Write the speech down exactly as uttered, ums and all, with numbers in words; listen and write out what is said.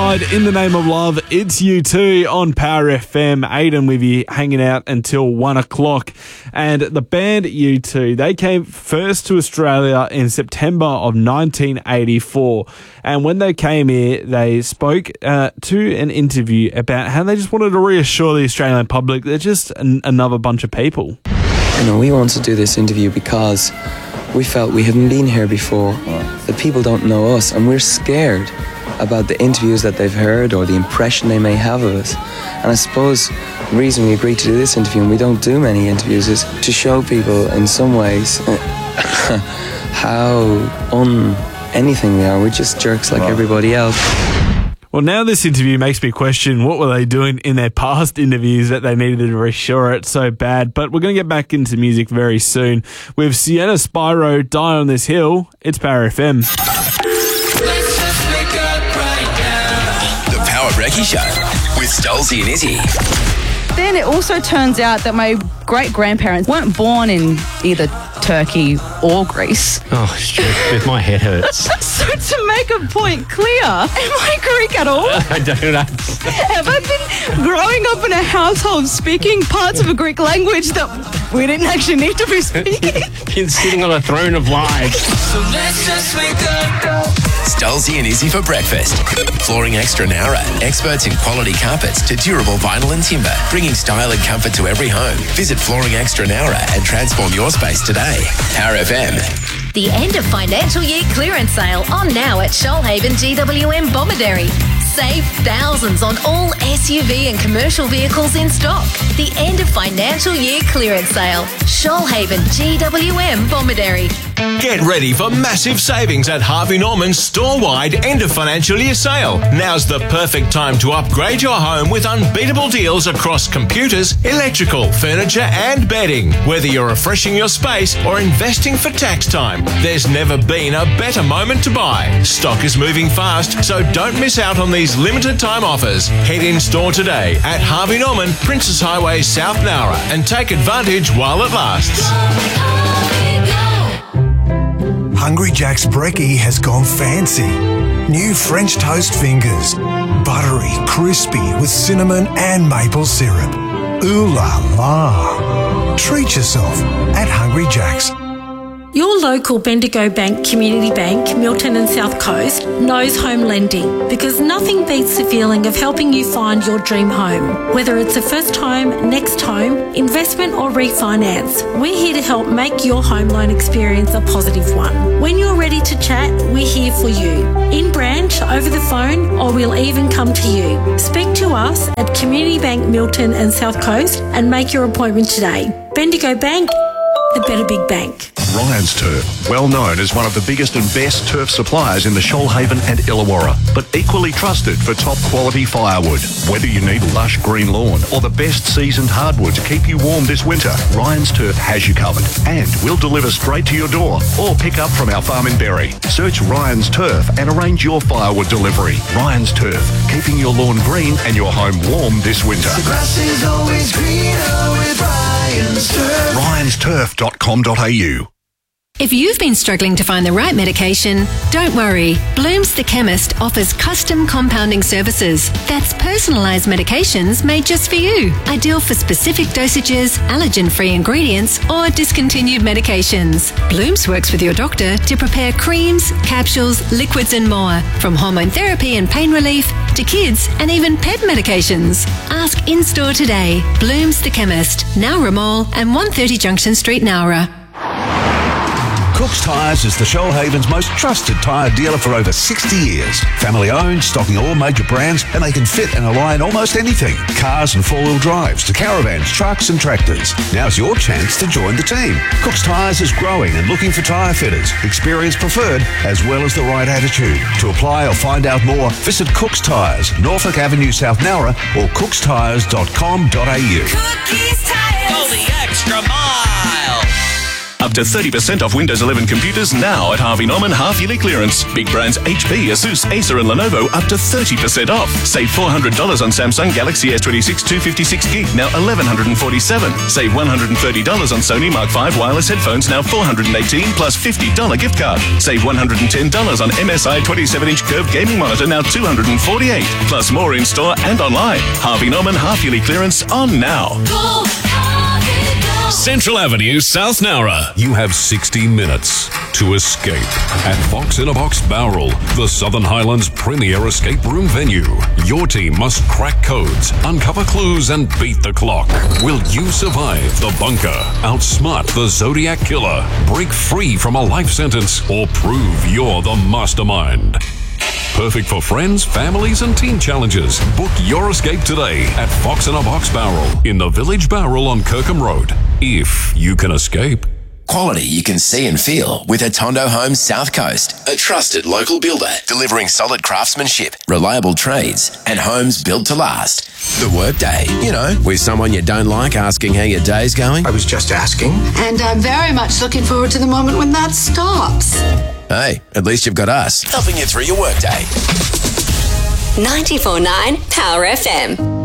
Inside, In the Name of Love, it's U two on Power F M. Aiden with you, hanging out until one o'clock. And the band U two, they came first to Australia in September of nineteen eighty-four. And when they came here, they spoke uh, to an interview about how they just wanted to reassure the Australian public they're just an- another bunch of people. You know, we wanted to do this interview because we felt we hadn't been here before. The people don't know us, and we're scared about the interviews that they've heard or the impression they may have of us. And I suppose the reason we agreed to do this interview, and we don't do many interviews, is to show people in some ways how un anything we are. We're just jerks like everybody else. Well, now this interview makes me question what were they doing in their past interviews that they needed to reassure it so bad. But we're going to get back into music very soon with Sienna Spyro, Die on This Hill. It's Power F M. The Power Brekkie Show with Stolzy and Izzy. Then it also turns out that my great-grandparents weren't born in either Turkey or Greece. Oh, shit. My head hurts. So to make a point clear, am I Greek at all? I don't know. Have I been growing up in a household speaking parts of a Greek language that we didn't actually need to be speaking? You're sitting on a throne of lies. So let's just wake up. Stolzy and Izzy for breakfast. Flooring Extra Nara. Experts in quality carpets to durable vinyl and timber. Bringing style and comfort to every home. Visit Flooring Extra Nara and transform your space today. Power F M. The end of financial year clearance sale on now at Shoalhaven G W M Bomaderry. Save thousands on all S U V and commercial vehicles in stock. The end of financial year clearance sale. Shoalhaven G W M Bomaderry. Get ready for massive savings at Harvey Norman's store-wide end of financial year sale. Now's the perfect time to upgrade your home with unbeatable deals across computers, electrical, furniture and bedding. Whether you're refreshing your space or investing for tax time, there's never been a better moment to buy. Stock is moving fast, so don't miss out on these limited time offers. Head in store today at Harvey Norman, Princess Highway, South Nowra, and take advantage while it lasts. Hungry Jack's Brekkie has gone fancy. New French toast fingers. Buttery, crispy with cinnamon and maple syrup. Ooh la la. Treat yourself at Hungry Jack's. Your local Bendigo Bank Community Bank, Milton and South Coast, knows home lending because nothing beats the feeling of helping you find your dream home. Whether it's a first home, next home, investment or refinance, we're here to help make your home loan experience a positive one. When you're ready to chat, we're here for you. In branch, over the phone, or we'll even come to you. Speak to us at Community Bank Milton and South Coast and make your appointment today. Bendigo Bank, the better big bank. Ryan's Turf, well known as one of the biggest and best turf suppliers in the Shoalhaven and Illawarra, but equally trusted for top quality firewood. Whether you need lush green lawn or the best seasoned hardwood to keep you warm this winter, Ryan's Turf has you covered, and we'll deliver straight to your door or pick up from our farm in Berry. Search Ryan's Turf and arrange your firewood delivery. Ryan's Turf, keeping your lawn green and your home warm this winter. The grass is always greener with Ryan's Turf. Ryans Turf dot com dot a u. If you've been struggling to find the right medication, don't worry. Bloom's the Chemist offers custom compounding services. That's personalised medications made just for you. Ideal for specific dosages, allergen-free ingredients or discontinued medications. Bloom's works with your doctor to prepare creams, capsules, liquids and more. From hormone therapy and pain relief to kids and even pet medications. Ask in-store today. Bloom's the Chemist, Nowra Mall and one thirty Junction Street, Nowra. Cook's Tyres is the Shoalhaven's most trusted tyre dealer for over sixty years. Family owned, stocking all major brands, and they can fit and align almost anything. Cars and four-wheel drives to caravans, trucks and tractors. Now's your chance to join the team. Cook's Tyres is growing and looking for tyre fitters, experience preferred, as well as the right attitude. To apply or find out more, visit Cook's Tyres, Norfolk Avenue, South Nowra, or cooks tyres dot com dot a u. Cookies Tires. Go the extra mile. Up to thirty percent off Windows eleven computers now at Harvey Norman half-yearly clearance. Big brands H P, Asus, Acer and Lenovo up to thirty percent off. Save four hundred dollars on Samsung Galaxy S twenty-six two fifty-six gig, now eleven forty-seven. Save one hundred thirty dollars on Sony Mark five wireless headphones, now four hundred eighteen plus fifty dollars gift card. Save one hundred ten dollars on M S I twenty-seven inch curved gaming monitor, now two hundred forty-eight dollars. Plus more in store and online. Harvey Norman half-yearly clearance on now. Central Avenue, South Nowra. You have sixty minutes to escape at Fox in a Box Bowral, the Southern Highlands' premier escape room venue. Your team must crack codes, uncover clues, and beat the clock. Will you survive the bunker, outsmart the Zodiac Killer, break free from a life sentence, or prove you're the mastermind? Perfect for friends, families, and team challenges. Book your escape today at Fox in a Box Barrel in the Village Barrel on Kirkham Road. If you can escape. Quality you can see and feel with Atondo Homes South Coast, a trusted local builder delivering solid craftsmanship, reliable trades, and homes built to last. The workday, you know, with someone you don't like asking how your day's going. I was just asking. And I'm very much looking forward to the moment when that stops. Hey, at least you've got us helping you through your workday. ninety-four point nine Power F M.